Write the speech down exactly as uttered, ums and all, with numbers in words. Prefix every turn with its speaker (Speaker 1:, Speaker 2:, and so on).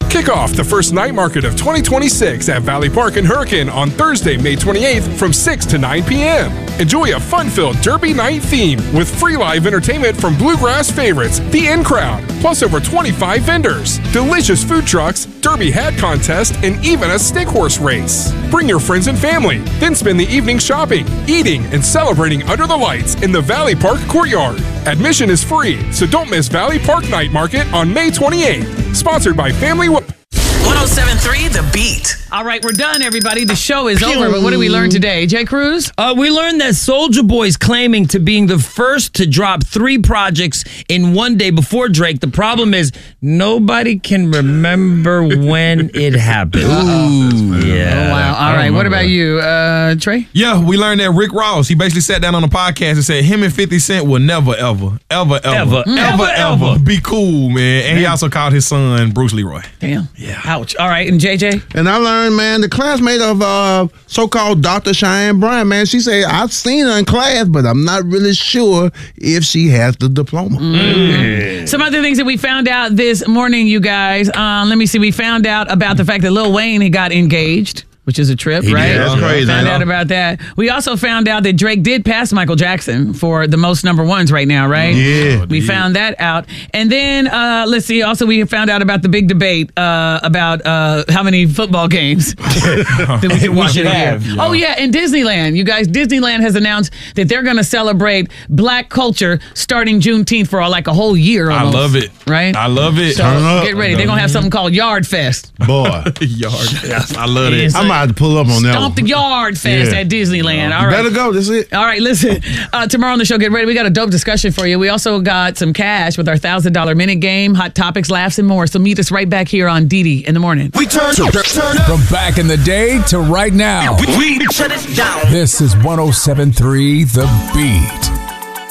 Speaker 1: Kick off the first night market of twenty twenty-six at Valley Park in Hurricane on Thursday, May twenty-eighth from six to nine p.m. Enjoy a fun-filled Derby night theme with free live entertainment from bluegrass favorites, The In Crowd, plus over twenty-five vendors, delicious food trucks, Derby hat contest, and even a stick horse race. Bring your friends and family, then spend the evening shopping, eating, and celebrating under the lights in the Valley Park Courtyard. Admission is free, so don't miss Valley Park Night Market on May twenty-eighth. Sponsored by Family Wo-
Speaker 2: one oh seven point three The Beat.
Speaker 3: All right, we're done, everybody. The show is over, but what did we learn today? Jay Cruz?
Speaker 4: Uh, we learned that Soulja Boy's claiming to being the first to drop three projects in one day before Drake. The problem is nobody can remember when it happened.
Speaker 3: Ooh.
Speaker 4: Yeah.
Speaker 3: Oh, wow. All right, what about you, uh, Trey?
Speaker 5: Yeah, we learned that Rick Ross, he basically sat down on a podcast and said him and fifty Cent will never, ever, ever, ever,
Speaker 4: Ever,
Speaker 5: ever,
Speaker 4: ever,
Speaker 5: ever,
Speaker 4: ever.
Speaker 5: be cool, man. And he also called his son Bruce Leroy.
Speaker 3: Damn.
Speaker 5: Yeah.
Speaker 3: Ouch. All right, and J J?
Speaker 6: And I learned, man, the classmate of uh, so-called Doctor Cheyenne Bryant, man, she said, I've seen her in class, but I'm not really sure if she has the diploma.
Speaker 3: Mm. Some other things that we found out this morning, you guys. Um, let me see. We found out about the fact that Lil Wayne he got engaged, which is a trip,
Speaker 6: He
Speaker 3: right?
Speaker 6: did. That's crazy.
Speaker 3: Found
Speaker 6: huh?
Speaker 3: out about that. We also found out that Drake did pass Michael Jackson for the most number ones right now, right?
Speaker 6: Yeah.
Speaker 3: We found that out. And then, uh, let's see, also we found out about the big debate uh, about uh, how many football games that we can watch
Speaker 4: should
Speaker 3: in a year.
Speaker 4: have, yeah.
Speaker 3: Oh, yeah, and Disneyland. You guys, Disneyland has announced that they're going to celebrate Black culture starting Juneteenth for like a whole year
Speaker 5: I
Speaker 3: almost.
Speaker 5: love it.
Speaker 3: Right?
Speaker 5: I love it.
Speaker 3: So
Speaker 6: Turn up.
Speaker 3: get ready. They're going to have something called Yard Fest.
Speaker 6: Boy,
Speaker 5: Yard. Yes, I love it.
Speaker 3: Yes.
Speaker 6: I might have to pull up on that
Speaker 3: Stomp
Speaker 6: one.
Speaker 3: the Yard Fest
Speaker 6: Yeah.
Speaker 3: at Disneyland. All
Speaker 6: You
Speaker 3: right.
Speaker 6: better go. That's it.
Speaker 3: All right, listen. Uh, tomorrow on the show, get ready. We got a dope discussion for you. We also got some cash with our one thousand dollars minute game, hot topics, laughs, and more. So meet us right back here on D D in the morning.
Speaker 7: We turn, turn, turn up.
Speaker 8: From back in the day to right now,
Speaker 7: We, we shut it down.
Speaker 8: this is one oh seven point three The Beat.